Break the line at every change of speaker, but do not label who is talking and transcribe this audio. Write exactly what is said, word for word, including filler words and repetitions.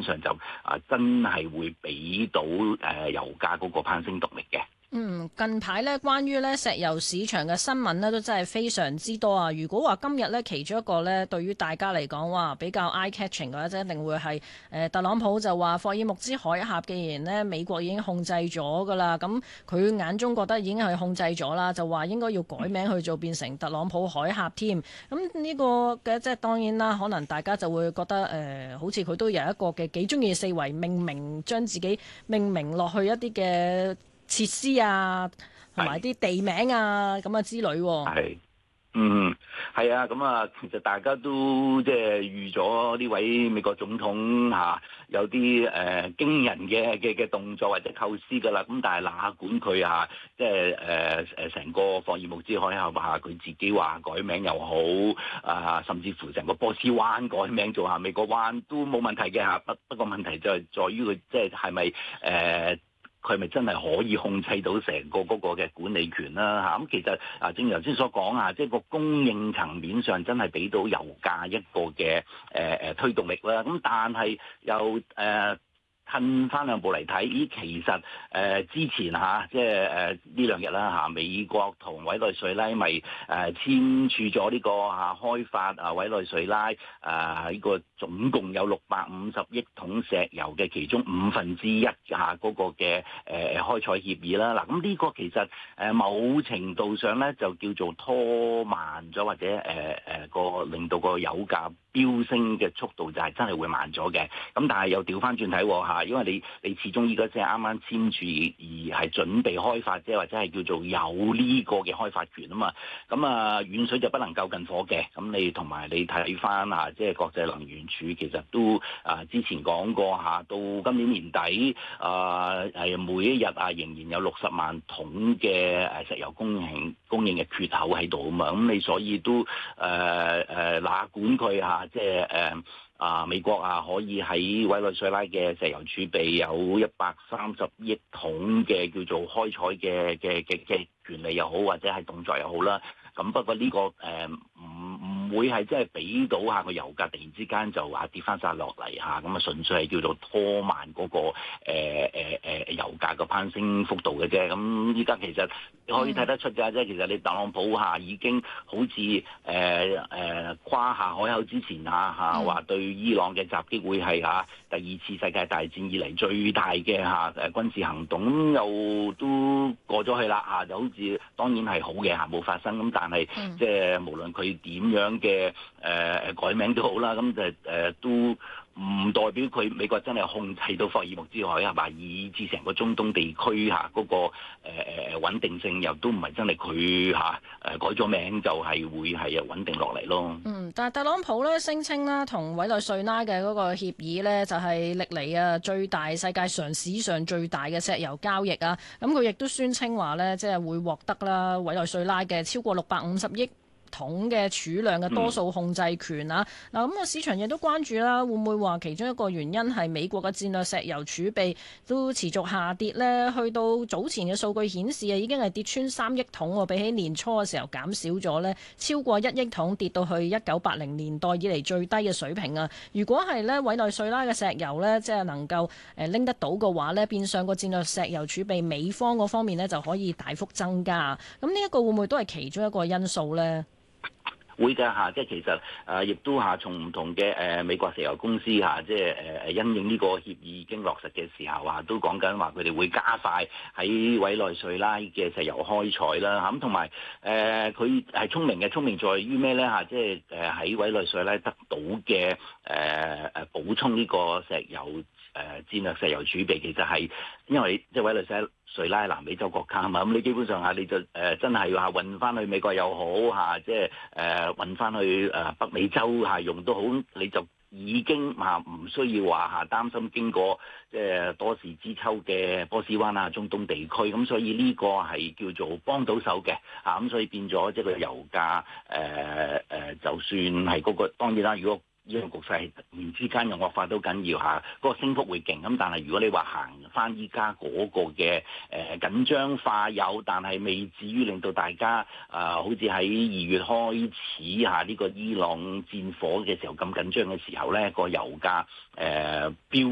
上就啊真係會俾到誒、呃、油價嗰個攀升動力嘅。
嗯，近排咧關於咧石油市場嘅新聞咧都真係非常之多啊！如果話今日咧其中一個咧對於大家嚟講話比較 eye catching 嘅話，即一定會係誒、呃、特朗普就話霍爾木茲海峽既然咧美國已經控制咗噶啦，咁佢眼中覺得已經係控制咗啦，就話應該要改名去做變成特朗普海峽添。咁呢個嘅即係當然啦，可能大家就會覺得誒、呃、好似佢都有一個嘅幾中意四圍命名，將自己命名落去一啲嘅設施啊，同埋啲地名啊，咁啊之類。
係，嗯，係啊，咁啊，其實大家都即係預咗呢位美國總統嚇、啊、有啲誒、呃、驚人嘅嘅嘅動作或者構思㗎啦。咁但係哪管佢嚇，即係誒誒成個霍爾木茲海峽話佢自己話改名又好啊，甚至乎成個波斯灣改名做下美國灣都冇問題嘅嚇。不不過問題就係在於佢即係係咪誒？呃佢係咪真係可以控制到成個嗰個嘅管理權啦？嚇咁其實啊，正如頭先所講啊，即係個供應層面上真係俾到油價一個嘅誒誒推動力啦。咁但係又誒。呃褪翻兩步嚟睇，咦，其實誒、呃、之前嚇、啊，即係誒呢兩日啦嚇，美國同委內瑞拉咪誒簽署咗呢、這個嚇、啊、開發啊委內瑞拉誒呢個總共有六百五十億桶石油嘅其中五分之一嚇嗰、啊那個嘅誒、呃、開採協議啦。嗱，咁呢個其實誒、呃、某程度上咧就叫做拖慢咗，或者誒誒個令到個油價飆升嘅速度就係真係會慢咗嘅。咁但係又調翻轉睇嚇。因為你你始終依家即係啱啱簽署而係準備開發啫，或者係叫做有呢個嘅開發權啊嘛。咁啊遠水就不能救近火嘅。咁你同埋你睇翻啊，即係國際能源署其實都啊之前講過嚇，到今年年底啊係每一日啊仍然有六十萬桶嘅誒石油供應供應嘅缺口喺度啊嘛。咁你所以都誒誒哪管佢嚇，即係誒。啊！美國啊，可以喺委內瑞拉嘅石油儲備有一百三十億桶嘅叫做開採嘅嘅嘅嘅權利又好，或者係動作又好啦。咁不過呢、這個誒唔唔會係即係俾到下個油價突然之間就話跌翻晒落嚟嚇，咁啊純粹係叫做拖慢嗰、那個誒誒誒油價嘅攀升幅度嘅啫。咁依家其實你可以睇得出㗎，即係其實你特朗普下已經好似誒誒跨下海口之前嚇嚇話對伊朗嘅襲擊會係嚇第二次世界大戰以嚟最大嘅嚇誒軍事行動，咁又都過咗去啦嚇，就好似當然係好嘅嚇冇發生咁，但係即係無論佢點樣嘅誒誒改名都好啦，咁就誒、呃、都。唔代表佢美國真係控制到霍爾木茲海峽嘛，以至成個中東地區嚇嗰、那個誒誒、呃、穩定性又都唔係真係佢嚇誒改咗名就係會係穩定落嚟咯。
嗯，但係特朗普咧聲稱啦，同委內瑞拉嘅嗰個協議咧就係歷嚟啊最大世界上史上最大嘅石油交易啊，咁佢亦都宣稱話咧即係會獲得啦委內瑞拉嘅超過六百五十億桶嘅儲量嘅多數控制權啊！嗱、嗯，咁啊市場亦都關注啦，會唔會話其中一個原因係美國嘅戰略石油儲備都持續下跌呢？去到早前嘅數據顯示啊，已經係跌穿三億桶喎，比起年初嘅時候減少咗呢，超過一億桶，跌到去一九八零年代以嚟最低嘅水平啊！如果係呢委內瑞拉嘅石油呢，即係能夠誒拎得到嘅話呢，變相個戰略石油儲備美方嗰方面呢就可以大幅增加。咁呢一個會唔會都係其中一個因素呢？
會㗎嚇，即係其實誒，亦、呃、都嚇從唔同嘅誒、呃、美國石油公司嚇，即係誒誒因應呢個協議已經落實嘅時候啊，都講緊話佢哋會加快喺委內瑞拉嘅石油開採啦嚇，咁同埋誒佢係聰明嘅，聰明在於咩咧嚇？即係誒喺委內瑞拉得到嘅誒誒補充呢個石油誒、呃、戰略石油儲備，其實係因為即係委內瑞拉。瑞拉南美洲國家啊嘛，咁你基本上嚇你就誒、呃、真係話運翻去美國又好嚇，即係誒運翻去誒北美洲嚇用都好，你就已經嚇唔需要話嚇擔心經過即係多事之秋嘅波斯灣啊、中東地區，咁所以呢個係叫做幫到手嘅嚇，咁所以變咗即係個油價誒誒、呃，就算係嗰、嗰個當然啦，如果呢個局勢突然之間又惡化都緊要嚇，嗰、嗰個升幅會勁咁。但係如果你話行翻依家嗰個嘅誒、呃、緊張化有，但係未至於令到大家啊、呃，好似喺二月開始嚇呢、呢個伊朗戰火嘅時候咁緊張嘅時候咧，個油價誒飆。呃